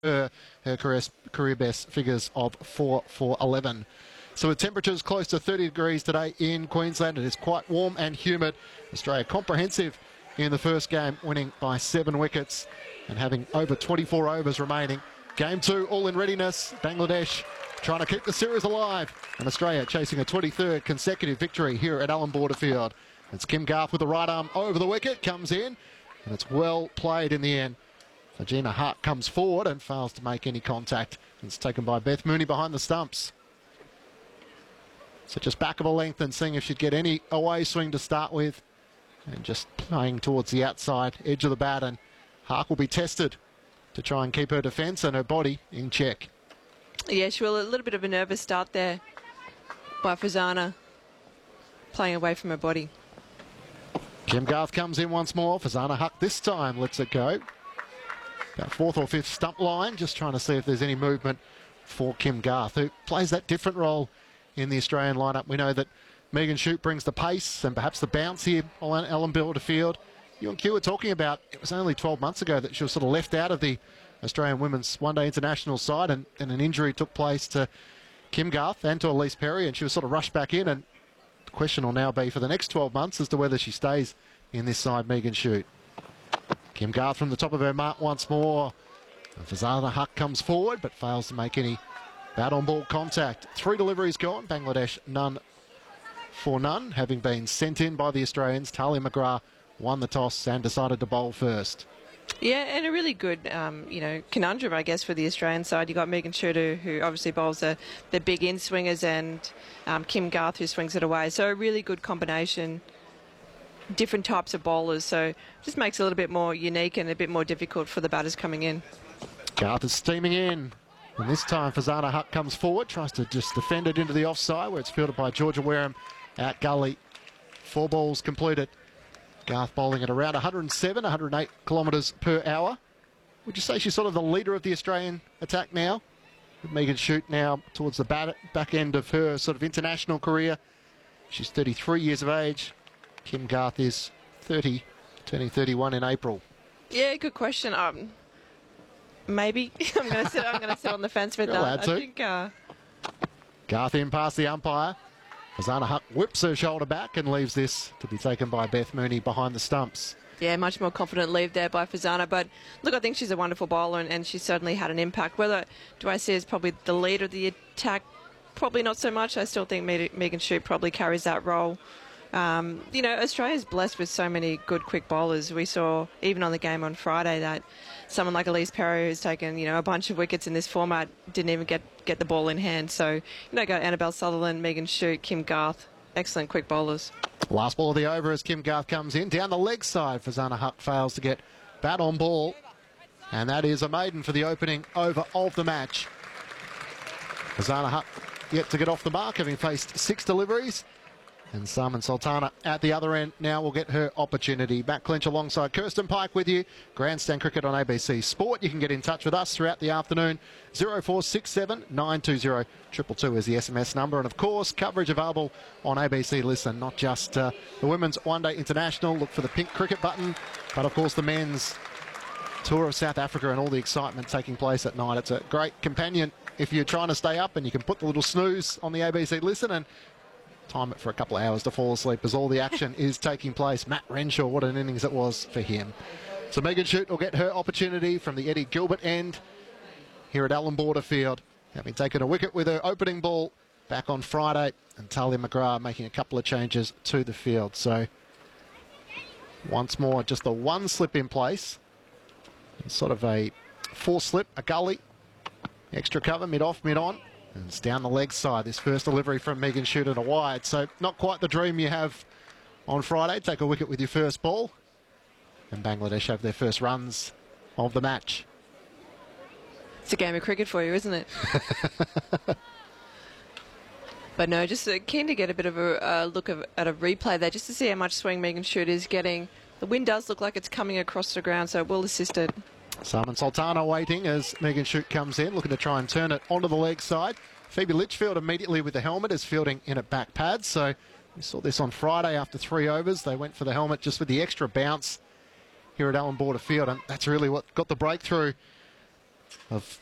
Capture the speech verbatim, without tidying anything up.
her, her career, career best figures of four four eleven. So with temperatures close to thirty degrees today in Queensland, it is quite warm and humid. Australia comprehensive in the first game, winning by seven wickets and having over twenty-four overs remaining. Game two all in readiness. Bangladesh trying to keep the series alive, and Australia chasing a twenty-third consecutive victory here at Allan Border Field. It's Kim Garth with the right arm over the wicket, comes in, and it's well played in the end. Gina Hart comes forward and fails to make any contact. It's taken by Beth Mooney behind the stumps. So just back of a length and seeing if she'd get any away swing to start with, and just playing towards the outside edge of the bat, and Hart will be tested to try and keep her defence and her body in check. Yeah, she will. A little bit of a nervous start there by Fazana, playing away from her body. Kim Garth comes in once more. Fazana Huck this time lets it go. About fourth or fifth stump line, just trying to see if there's any movement for Kim Garth, who plays that different role in the Australian lineup. We know that Megan Shute brings the pace and perhaps the bounce here on Allan Border Field. You and Q were talking about, it was only twelve months ago that she was sort of left out of the Australian women's one-day international side, and, and an injury took place to Kim Garth and to Elise Perry, and she was sort of rushed back in, and the question will now be for the next twelve months as to whether she stays in this side, Megan Shute. Kim Garth from the top of her mark once more. Fazana Huck comes forward but fails to make any bat on ball contact. Three deliveries gone. Bangladesh none for none, having been sent in by the Australians. Talia McGrath won the toss and decided to bowl first. Yeah, and a really good, um, you know, conundrum, I guess, for the Australian side. You got Megan Shute, who obviously bowls the, the big in swingers, and um, Kim Garth, who swings it away. So a really good combination. Different types of bowlers, so just makes it a little bit more unique and a bit more difficult for the batters coming in. Garth is steaming in, and this time Fazana Huck comes forward, tries to just defend it into the offside, where it's fielded by Georgia Wareham out gully. Four balls completed. Garth bowling at around one hundred seven, one hundred eight kilometres per hour. Would you say she's sort of the leader of the Australian attack now? With Megan Shute now towards the back, back end of her sort of international career. She's thirty-three years of age. Kim Garth is thirty, turning thirty-one in April. Yeah, good question. Um, maybe I'm going to sit. I'm going to sit on the fence with You're that. allowed I to. think. Uh... Garth in past the umpire. Fazana Huck whips her shoulder back and leaves this to be taken by Beth Mooney behind the stumps. Yeah, much more confident leave there by Fazana. But look, I think she's a wonderful bowler, and, and she's certainly had an impact. Whether do I see as probably the leader of the attack? Probably not so much. I still think Megan Shute probably carries that role. Um, you know, Australia's blessed with so many good quick bowlers. We saw, even on the game on Friday, that someone like Elise Perry, who's taken, you know, a bunch of wickets in this format, didn't even get, get the ball in hand. So, you know, go Annabelle Sutherland, Megan Shute, Kim Garth, excellent quick bowlers. Last ball of the over as Kim Garth comes in. Down the leg side, Fazana Huck fails to get bat on ball. And that is a maiden for the opening over of the match. Fazana Huck yet to get off the mark, having faced six deliveries. And Simon Sultana at the other end now will get her opportunity. Matt Clinch alongside Kirsten Pike with you. Grandstand Cricket on A B C Sport. You can get in touch with us throughout the afternoon. zero four six seven, nine two zero, two two two is the S M S number. And of course, coverage available on A B C Listen. Not just uh, the Women's One Day International. Look for the pink cricket button. But of course, the men's tour of South Africa and all the excitement taking place at night. It's a great companion if you're trying to stay up, and you can put the little snooze on the A B C Listen and time it for a couple of hours to fall asleep as all the action is taking place. Matt Renshaw, what an innings it was for him. So Megan Shute will get her opportunity from the Eddie Gilbert end here at Allan Border Field, having taken a wicket with her opening ball back on Friday, and Talia McGrath making a couple of changes to the field. So once more, just the one slip in place. It's sort of a four slip, a gully, extra cover, mid-off, mid-on. And it's down the leg side, this first delivery from Megan Shute and a wide. So not quite the dream you have on Friday. Take a wicket with your first ball. And Bangladesh have their first runs of the match. It's a game of cricket for you, isn't it? But no, just uh, keen to get a bit of a uh, look of, at a replay there, just to see how much swing Megan Shute is getting. The wind does look like it's coming across the ground, so it will assist it. Simon Sultana waiting as Megan Shute comes in, looking to try and turn it onto the leg side. Phoebe Litchfield immediately with the helmet is fielding in at back pads. So we saw this on Friday after three overs. They went for the helmet just with the extra bounce here at Allan Border Field, and that's really what got the breakthrough of